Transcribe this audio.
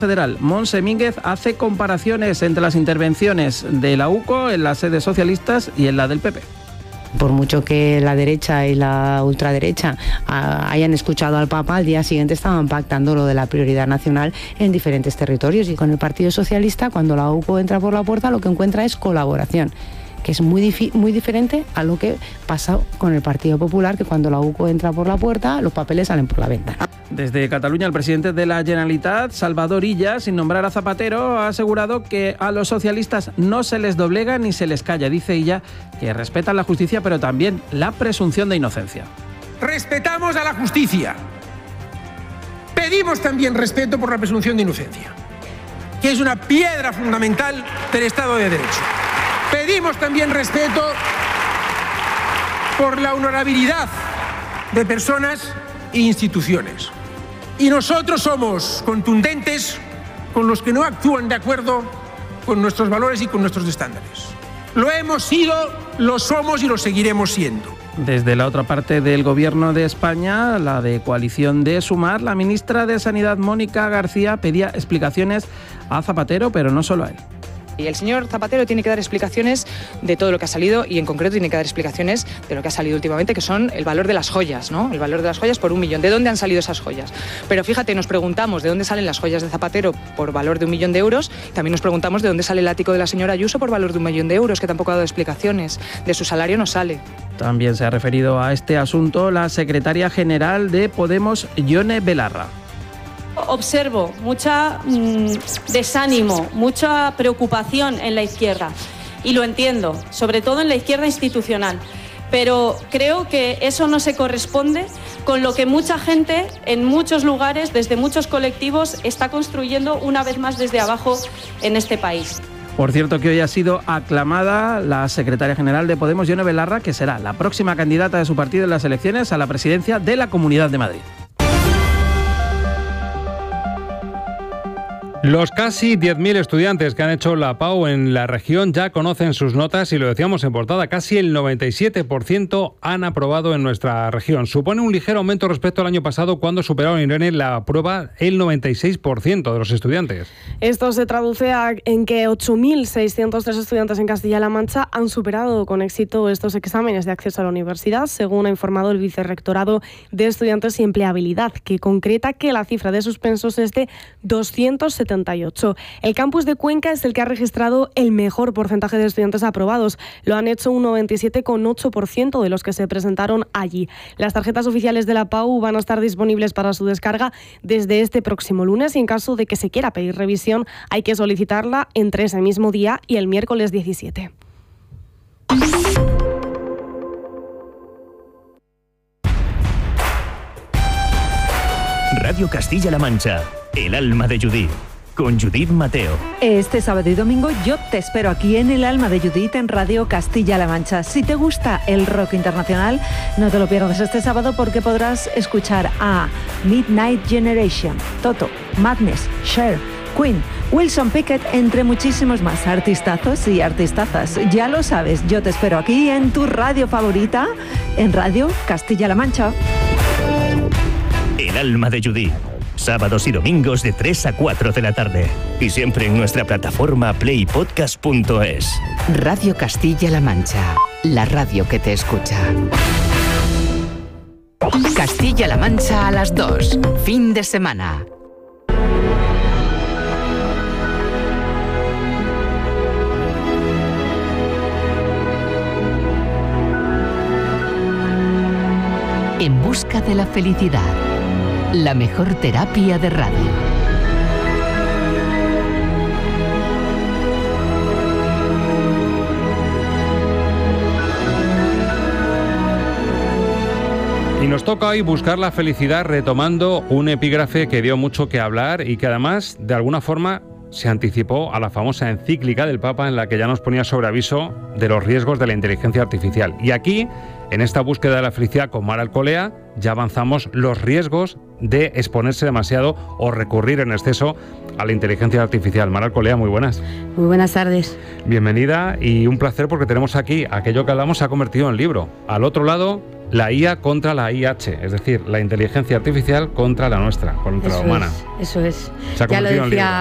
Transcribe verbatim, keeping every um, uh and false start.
Federal Montse Mínguez hace comparaciones entre las intervenciones de la U C O en las sedes socialistas y en la del P P. Por mucho que la derecha y la ultraderecha hayan escuchado al Papa, al día siguiente estaban pactando lo de la prioridad nacional en diferentes territorios. Y con el Partido Socialista, cuando la U C O entra por la puerta, lo que encuentra es colaboración, que es muy, difi- muy diferente a lo que pasa con el Partido Popular, que cuando la U C O entra por la puerta, los papeles salen por la ventana. Desde Cataluña, el presidente de la Generalitat, Salvador Illa, sin nombrar a Zapatero, ha asegurado que a los socialistas no se les doblega ni se les calla. Dice Illa que respetan la justicia, pero también la presunción de inocencia. Respetamos a la justicia. Pedimos también respeto por la presunción de inocencia, que es una piedra fundamental del Estado de Derecho. Pedimos también respeto por la honorabilidad de personas e instituciones. Y nosotros somos contundentes con los que no actúan de acuerdo con nuestros valores y con nuestros estándares. Lo hemos sido, lo somos y lo seguiremos siendo. Desde la otra parte del Gobierno de España, la de coalición de Sumar, la ministra de Sanidad, Mónica García, pedía explicaciones a Zapatero, pero no solo a él. Y el señor Zapatero tiene que dar explicaciones de todo lo que ha salido y en concreto tiene que dar explicaciones de lo que ha salido últimamente, que son el valor de las joyas, ¿no? El valor de las joyas por un millón. ¿De dónde han salido esas joyas? Pero fíjate, nos preguntamos de dónde salen las joyas de Zapatero por valor de un millón de euros. También nos preguntamos de dónde sale el ático de la señora Ayuso por valor de un millón de euros, que tampoco ha dado explicaciones. De su salario no sale. También se ha referido a este asunto la secretaria general de Podemos, Ione Belarra. Observo mucha mmm, desánimo, mucha preocupación en la izquierda y lo entiendo, sobre todo en la izquierda institucional, pero creo que eso no se corresponde con lo que mucha gente en muchos lugares, desde muchos colectivos, está construyendo una vez más desde abajo en este país. Por cierto, que hoy ha sido aclamada la secretaria general de Podemos, Ione Belarra, que será la próxima candidata de su partido en las elecciones a la presidencia de la Comunidad de Madrid. Los casi diez mil estudiantes que han hecho la PAU en la región ya conocen sus notas y lo decíamos en portada, casi el noventa y siete por ciento han aprobado en nuestra región. Supone un ligero aumento respecto al año pasado cuando superaron, Irene, la prueba el noventa y seis por ciento de los estudiantes. Esto se traduce a, en que ocho mil seiscientos tres estudiantes en Castilla-La Mancha han superado con éxito estos exámenes de acceso a la universidad, según ha informado el Vicerrectorado de Estudiantes y Empleabilidad, que concreta que la cifra de suspensos es de doscientos setenta y ocho. El campus de Cuenca es el que ha registrado el mejor porcentaje de estudiantes aprobados. Lo han hecho un noventa y siete coma ocho por ciento de los que se presentaron allí. Las tarjetas oficiales de la PAU van a estar disponibles para su descarga desde este próximo lunes y en caso de que se quiera pedir revisión hay que solicitarla entre ese mismo día y el miércoles diecisiete. Radio Castilla-La Mancha, El alma de Judith, con Judith Mateo. Este sábado y domingo yo te espero aquí en El alma de Judith en Radio Castilla-La Mancha. Si te gusta el rock internacional, no te lo pierdas este sábado porque podrás escuchar a Midnight Generation, Toto, Madness, Cher, Queen, Wilson Pickett, entre muchísimos más artistazos y artistazas. Ya lo sabes, yo te espero aquí en tu radio favorita, en Radio Castilla-La Mancha. El alma de Judith, sábados y domingos de tres a cuatro de la tarde. Y siempre en nuestra plataforma play podcast punto es. Radio Castilla-La Mancha, la radio que te escucha. Castilla-La Mancha a las dos, fin de semana. En busca de la felicidad. La mejor terapia de radio. Y nos toca hoy buscar la felicidad retomando un epígrafe que dio mucho que hablar y que además, de alguna forma, se anticipó a la famosa encíclica del Papa en la que ya nos ponía sobre aviso de los riesgos de la inteligencia artificial. Y aquí, en esta búsqueda de la felicidad con Mara Alcolea, ya avanzamos los riesgos de exponerse demasiado o recurrir en exceso a la inteligencia artificial. Mara Alcolea, muy buenas. Muy buenas tardes. Bienvenida y un placer porque tenemos aquí aquello que hablamos se ha convertido en libro. Al otro lado la I A contra la I H, es decir, la inteligencia artificial contra la nuestra, contra eso la humana. Es, eso es. Se ha ya lo convertido en decía libro.